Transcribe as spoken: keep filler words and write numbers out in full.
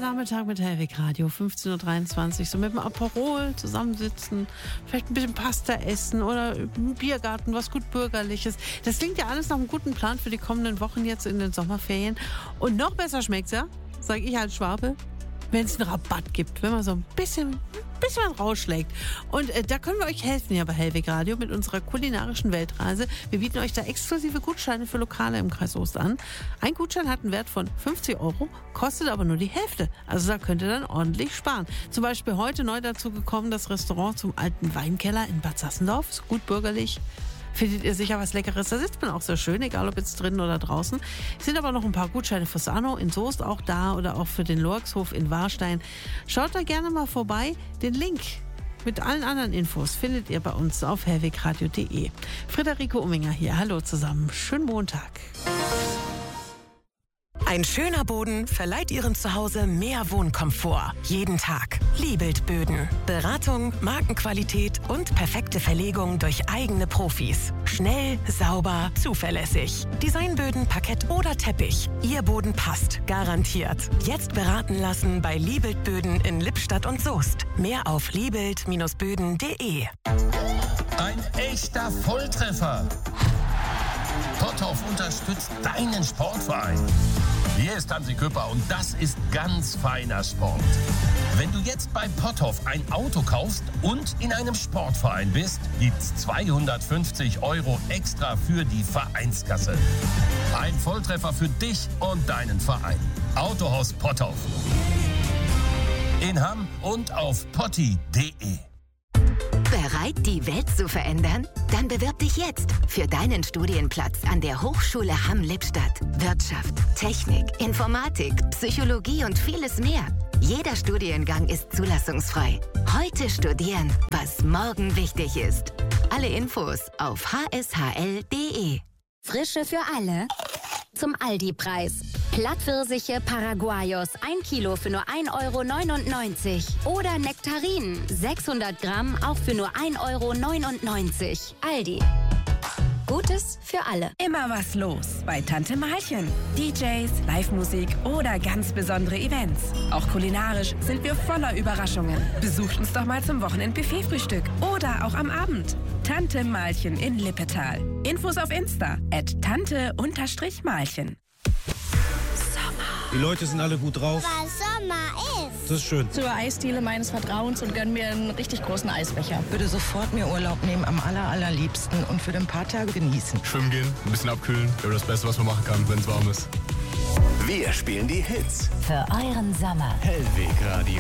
Nachmittag mit Hellwig Radio, fünfzehn Uhr dreiundzwanzig, so mit dem Aperol zusammensitzen, vielleicht ein bisschen Pasta essen oder im Biergarten, was gut Bürgerliches. Das klingt ja alles nach einem guten Plan für die kommenden Wochen jetzt in den Sommerferien. Und noch besser schmeckt's ja, sag ich als Schwabe, wenn es einen Rabatt gibt, wenn man so ein bisschen, ein bisschen was rausschlägt. Und äh, da können wir euch helfen hier bei Hellwig Radio mit unserer kulinarischen Weltreise. Wir bieten euch da exklusive Gutscheine für Lokale im Kreis Soest an. Ein Gutschein hat einen Wert von fünfzig Euro, kostet aber nur die Hälfte. Also da könnt ihr dann ordentlich sparen. Zum Beispiel heute neu dazu gekommen das Restaurant zum Alten Weinkeller in Bad Sassendorf. Ist gut bürgerlich. Findet ihr sicher was Leckeres? Da sitzt man auch sehr schön, egal ob jetzt drinnen oder draußen. Es sind aber noch ein paar Gutscheine für Sano in Soest auch da oder auch für den Lorxhof in Warstein. Schaut da gerne mal vorbei. Den Link mit allen anderen Infos findet ihr bei uns auf hellwegradio punkt de. Friederike Umminger hier. Hallo zusammen. Schönen Montag. Ein schöner Boden verleiht Ihrem Zuhause mehr Wohnkomfort. Jeden Tag. Liebelt Böden. Beratung, Markenqualität und perfekte Verlegung durch eigene Profis. Schnell, sauber, zuverlässig. Designböden, Parkett oder Teppich. Ihr Boden passt. Garantiert. Jetzt beraten lassen bei Liebelt Böden in Lippstadt und Soest. Mehr auf liebelt Böden punkt de. Ein echter Volltreffer. Potthoff unterstützt deinen Sportverein. Hier ist Hansi Küpper und das ist ganz feiner Sport. Wenn du jetzt bei Potthoff ein Auto kaufst und in einem Sportverein bist, gibt's zweihundertfünfzig Euro extra für die Vereinskasse. Ein Volltreffer für dich und deinen Verein. Autohaus Potthoff. In Hamm und auf potti punkt de. Bereit, die Welt zu verändern? Dann bewirb dich jetzt für deinen Studienplatz an der Hochschule Hamm-Lippstadt. Wirtschaft, Technik, Informatik, Psychologie und vieles mehr. Jeder Studiengang ist zulassungsfrei. Heute studieren, was morgen wichtig ist. Alle Infos auf h s h l punkt de. Frische für alle zum Aldi-Preis. Plattpfirsiche Paraguayos, ein Kilo für nur ein Euro neunundneunzig. Oder Nektarinen, sechshundert Gramm, auch für nur ein Euro neunundneunzig. Aldi. Gutes für alle. Immer was los bei Tante Malchen. D Js, Live-Musik oder ganz besondere Events. Auch kulinarisch sind wir voller Überraschungen. Besucht uns doch mal zum Wochenend-Buffet-Frühstück oder auch am Abend. Tante Malchen in Lippetal. Infos auf Insta at tante-malchen. Die Leute sind alle gut drauf. Weil Sommer ist. Das ist schön. Zur Eisdiele meines Vertrauens und gönn mir einen richtig großen Eisbecher. Würde sofort mir Urlaub nehmen, am aller, allerliebsten und für ein paar Tage genießen. Schwimmen gehen, ein bisschen abkühlen. Wäre das Beste, was man machen kann, wenn es warm ist. Wir spielen die Hits. Für euren Sommer. Hellwig Radio.